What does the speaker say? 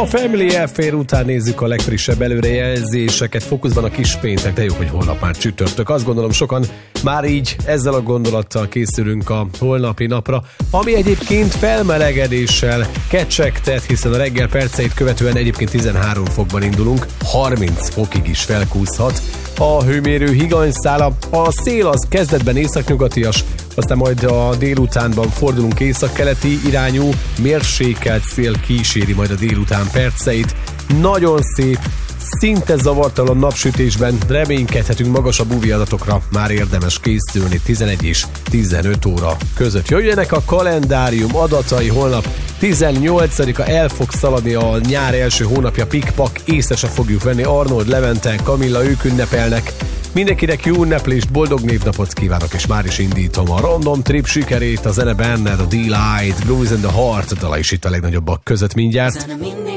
A Family Affair után nézzük a legfrissebb előrejelzéseket. Fókuszban a kis péntek, de jó, hogy holnap már csütörtök. Azt gondolom, sokan már így ezzel a gondolattal készülünk a holnapi napra, ami egyébként felmelegedéssel kecsegtet, hiszen a reggel perceit követően egyébként 13 fokban indulunk, 30 fokig is felkúszhat a hőmérő higanyszála. A szél az kezdetben északnyugatias, aztán majd a délutánban fordulunk északkeleti irányú, mérsékelt szél kíséri majd a délután perceit. Nagyon szép, szinte zavartalan napsütésben reménykedhetünk, magasabb UV adatokra már érdemes készülni 11 és 15 óra között. Jöjjenek a kalendárium adatai, holnap 18-a, el fog szaladni a nyár első hónapja, pikpak, észre se fogjuk venni. Arnold, Levente, Camilla, ők ünnepelnek. Mindenkinek jó ünneplést, boldog névnapot kívánok, és már is indítom a Random Trip sikerét, a zene benned, a D-Light, Blues and the Heart, a dala is itt a legnagyobbak között mindjárt.